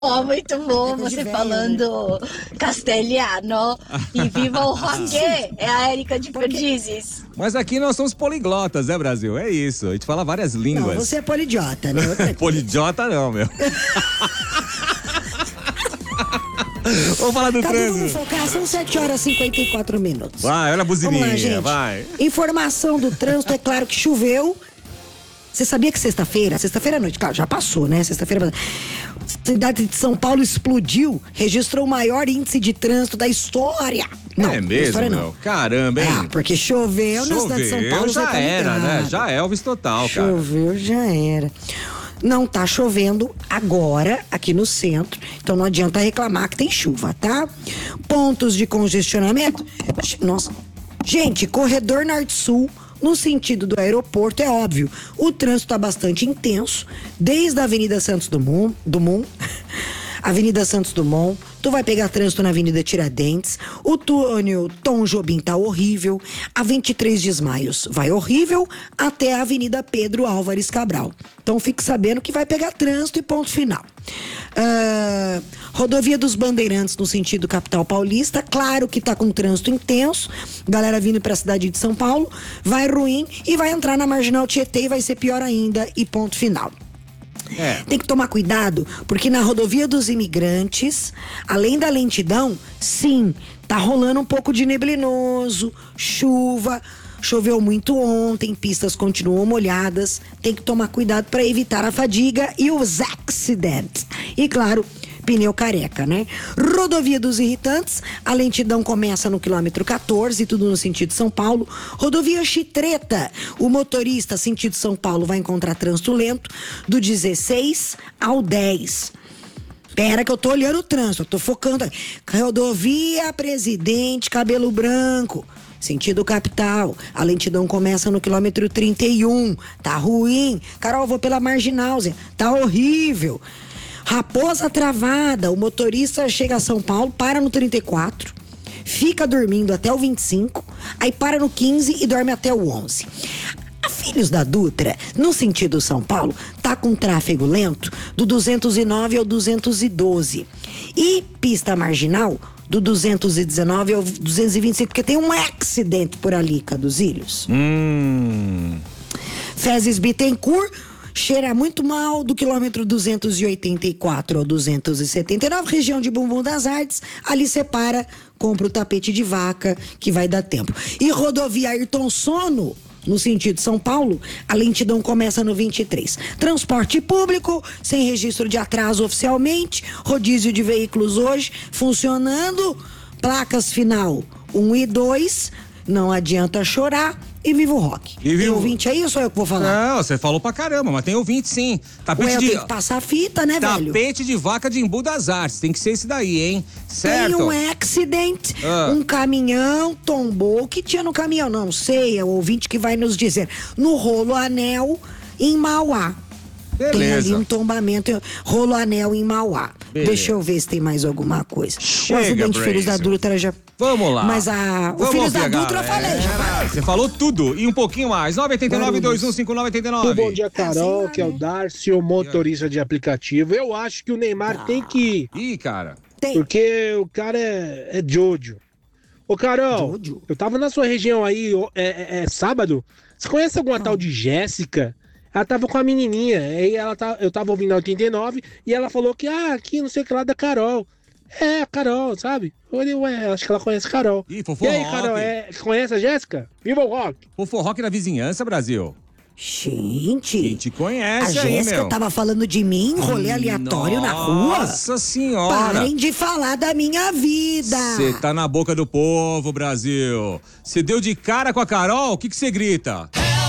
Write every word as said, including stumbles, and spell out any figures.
Oh, muito bom Coisa de você velho, falando castelhano. E viva o rock! É a Érica de Perdizes. Mas aqui nós somos poliglotas, né, Brasil? É isso. A gente fala várias Não, línguas. você é polidiota, né? Outra coisa. Polidiota não, meu. Vamos falar do Tá, vamos trânsito. focar, são sete horas e cinquenta e quatro minutos. Vai, olha a Vamos lá, buzininha, gente. vai. Informação do trânsito, é claro que choveu. Você sabia que sexta-feira, sexta-feira à noite, claro, já passou, né? Sexta-feira, a cidade de São Paulo explodiu, registrou o maior índice de trânsito da história. Não, é da mesmo, história não. meu? Caramba, hein? Ah, porque choveu, na cidade de São Paulo, já você tá era, ligado. né? Já Elvis total, cara. Choveu, já era. Não tá chovendo agora aqui no centro, então não adianta reclamar que tem chuva, tá? Pontos de congestionamento. Nossa. Gente, corredor norte-sul, no sentido do aeroporto, é óbvio, o trânsito tá bastante intenso, desde a Avenida Santos Dumont, Dumont Avenida Santos Dumont, tu vai pegar trânsito na Avenida Tiradentes, o túnel Tom Jobim tá horrível, a vinte e três de Maio vai horrível, até a Avenida Pedro Álvares Cabral. Então fique sabendo que vai pegar trânsito e ponto final. Uh, rodovia dos Bandeirantes no sentido capital paulista, claro que tá com trânsito intenso, galera vindo pra cidade de São Paulo, vai ruim e vai entrar na Marginal Tietê e vai ser pior ainda e ponto final. É. Tem que tomar cuidado, porque na rodovia dos imigrantes, além da lentidão, sim, tá rolando um pouco de neblinoso, chuva, choveu muito ontem, pistas continuam molhadas, tem que tomar cuidado para evitar a fadiga e os acidentes. E claro, pneu careca, né? Rodovia dos Irritantes, a lentidão começa no quilômetro quatorze, tudo no sentido São Paulo. Rodovia Chitreta, o motorista sentido São Paulo vai encontrar trânsito lento do dezesseis ao dez. Pera que eu tô olhando o trânsito, eu tô focando. Rodovia Presidente Cabelo Branco, sentido capital, a lentidão começa no quilômetro trinta e um, tá ruim. Carol, vou pela Marginal, Zé, tá horrível. Raposa Travada, o motorista chega a São Paulo, para no trinta e quatro, fica dormindo até o vinte e cinco, aí para no quinze e dorme até o onze. A Filhos da Dutra, no sentido São Paulo, tá com tráfego lento do duzentos e nove ao duzentos e doze. E pista marginal do duzentos e dezenove ao duzentos e vinte e cinco, porque tem um acidente por ali, Caduzilhos. Hum. Fezes Bittencourt, cheira muito mal do quilômetro duzentos e oitenta e quatro ao duzentos e setenta e nove, região de Bumbum das Artes, ali separa, compra o tapete de vaca, que vai dar tempo. E rodovia Ayrton Sono, no sentido São Paulo, a lentidão começa no vinte e três. Transporte público, sem registro de atraso oficialmente, rodízio de veículos hoje, funcionando, placas final um e dois, não adianta chorar. E viva o rock. E viva... Tem ouvinte aí ou sou eu que vou falar? Não, você falou pra caramba, mas tem ouvinte sim. Tapete Ué, eu de... tenho que passar a fita, né, velho? Tapete de vaca de Embu das Artes. Tem que ser esse daí, hein? Certo? Tem um acidente, Ah. um caminhão tombou. O que tinha no caminhão? Não sei, é o ouvinte que vai nos dizer. No Rolo Anel, em Mauá. Beleza. Tem ali um tombamento, Rolo Anel em Mauá. Beleza. Deixa eu ver se tem mais alguma coisa. Chega, o acidente Filhos da Brasil. Dutra já... Vamos lá. Mas a... Vamos o Filhos ouvir da a Dutra eu galera. falei, já falei. Você falou tudo e um pouquinho mais. nove oito nove, dois um cinco nove oito nove. Bom dia, Carol, Assim, que é o né? Darcio, motorista de aplicativo. Eu acho que o Neymar tem que ir, Ih, cara. Tem. porque o cara é, é Jojo. Ô, Carol, Jojo? eu tava na sua região aí ó, é, é- é sábado. Você conhece alguma tal de Jéssica? Ela tava com a menininha, aí ela tá, eu tava ouvindo a oitenta e nove e ela falou que, ah, aqui não sei o que lá da Carol. É, a Carol, sabe? Eu falei, ué, acho que ela conhece a Carol. Ih, Fofo E aí, Rock. Carol, é, conhece a Jéssica? Viva o rock! Fofo Rock na vizinhança, Brasil. Gente, Quem te a conhece aí, Jéssica meu? tava falando de mim, rolê aleatório na rua. Nossa senhora. Parem de falar da minha vida. Você tá na boca do povo, Brasil. Você deu de cara com a Carol? O que que você grita?